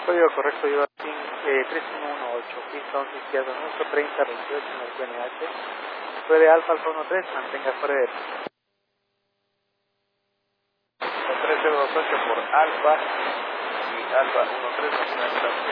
Código correcto, lleva 3118, pista 11 izquierda, nuestro 3028 en el PNH. Puede Alfa 13, mantenga fuera de 3028 por Alfa y Alfa 13 nacional.